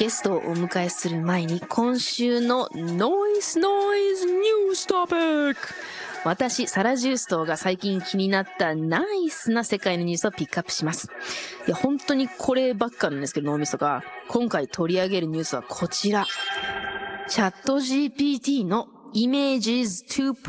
ゲストをお迎えする前に今週のノイズニューストピック、私サラ・ジューストが最近気になったナイスな世界のニュースをピックアップします。いや本当にこればっかなんですけど、脳みそが今回取り上げるニュースはこちら。チャット GPT の Images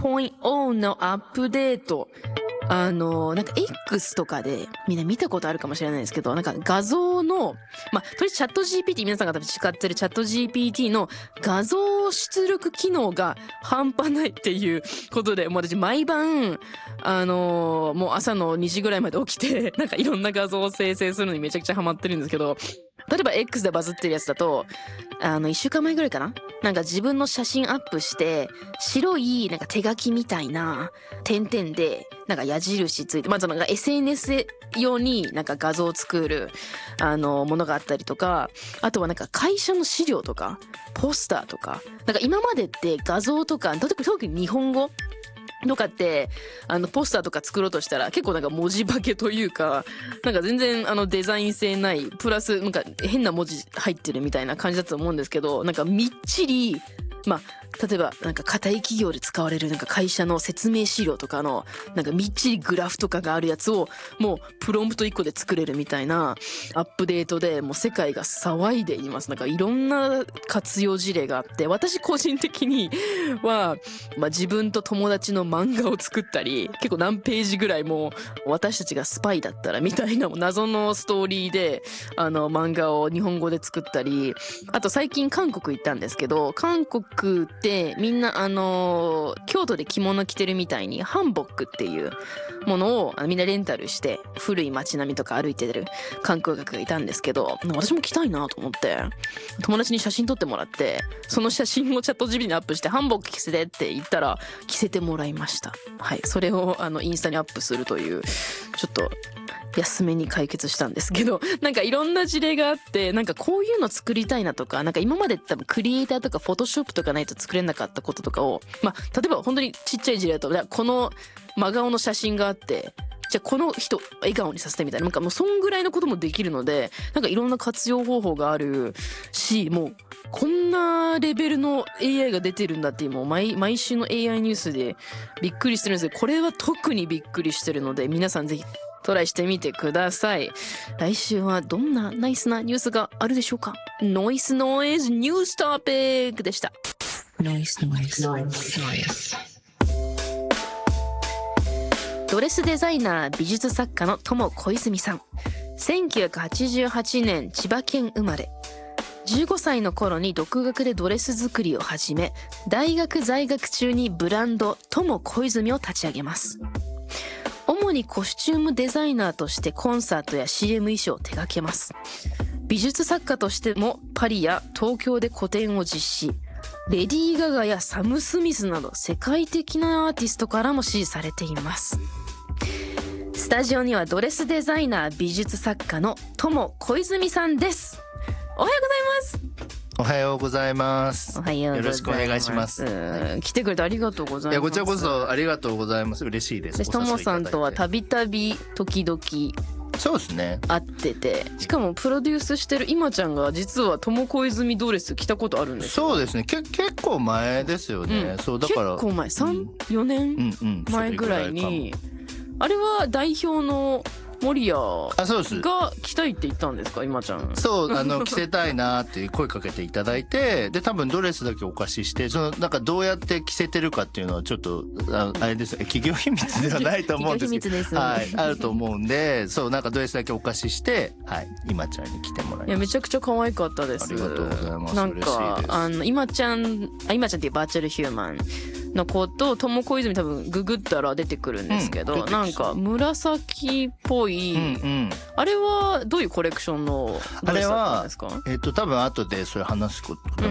2.0 のアップデート。なんか X とかでみんな見たことあるかもしれないですけど、なんか画像の、とりあえずチャット GPT、皆さんが多分使ってるチャット GPT の画像出力機能が半端ないっていうことで、もう私毎晩、もう朝の2時ぐらいまで起きて、なんかいろんな画像を生成するのにめちゃくちゃハマってるんですけど、例えば X でバズってるやつだと、1週間前ぐらいかな、なんか自分の写真アップして、白いなんか手書きみたいな点々で、なんか矢印ついて、まずなんか SNS 用になんか画像を作る、ものがあったりとか、あとはなんか会社の資料とか、ポスターとか、なんか今までって画像とか、特に日本語とかってポスターとか作ろうとしたら結構なんか文字化けというか、なんか全然デザイン性ない、プラスなんか変な文字入ってるみたいな感じだと思うんですけど、なんかみっちり、例えばなんか固い企業で使われるなんか会社の説明資料とかのなんかみっちりグラフとかがあるやつをもうプロンプト1個で作れるみたいなアップデートで、もう世界が騒いでいます。なんかいろんな活用事例があって、私個人的には、自分と友達の漫画を作ったり、結構何ページぐらいもう私たちがスパイだったらみたいな謎のストーリーで漫画を日本語で作ったり、あと最近韓国行ったんですけど、韓国ってみんな京都で着物着てるみたいにハンボックっていうものをみんなレンタルして古い街並みとか歩いてる観光客がいたんですけど、私も着たいなと思って友達に写真撮ってもらって、その写真をチャット GPT にアップしてハンボック着せてって言ったら着せてもらいました。はい、それをインスタにアップするという、ちょっと安めに解決したんですけど、なんかいろんな事例があって、なんかこういうの作りたいなとか、なんか今まで多分クリエイターとかフォトショップとかないと作れなかったこととかを、例えば本当にちっちゃい事例だと、この真顔の写真があって、じゃあこの人笑顔にさせてみたいな、なんかもうそんぐらいのこともできるので、なんかいろんな活用方法があるし、もうこんなレベルの AI が出てるんだっていう、もう毎週の AI ニュースでびっくりしてるんですけど、これは特にびっくりしてるので、皆さんぜひトライしてみてください。来週はどんなナイスなニュースがあるでしょうか。ノイズニューストピックでした。ドレスデザイナー、美術作家の友小泉さん。1988年千葉県生まれ。15歳の頃に独学でドレス作りを始め、大学在学中にブランド友小泉を立ち上げます。主にコスチュームデザイナーとしてコンサートや CM 衣装を手掛けます。美術作家としてもパリや東京で個展を実施。レディー・ガガやサム・スミスなど世界的なアーティストからも支持されています。スタジオにはドレスデザイナー、美術作家の友小泉さんです。おはようございます。 おはようございます。 おはようございます。 よろしくお願いします。 来てくれてありがとうございます。 いや、こちらこそありがとうございます。嬉しいです。 ともさんとはたびたび時々 そうですね、 会ってて、しかもプロデュースしてる今ちゃんが実は友小泉ドレス着たことあるんですよ。 そうですね、結構前ですよね、そうだから結構前、3、4年前ぐらいに、あれは代表の森谷が着たいって言ったんですか、今ちゃん。 そう着せたいなって声かけていただいて、で多分ドレスだけお貸しして、なんかどうやって着せてるかっていうのはちょっとあれですね、企業秘密ではないと思うんですけどはい、あると思うんで、そうなんかドレスだけお貸しして、はい、今ちゃんに着てもらいます。 いやめちゃくちゃ可愛かったです。 ありがとうございます。 なんか今ちゃんっていうバーチャルヒューマンの子と友小泉多分ググったら出てくるんですけど、なんか紫っぽい、あれはどういうコレクションのドレスだったんですか？ あれは多分後でそれ話すこと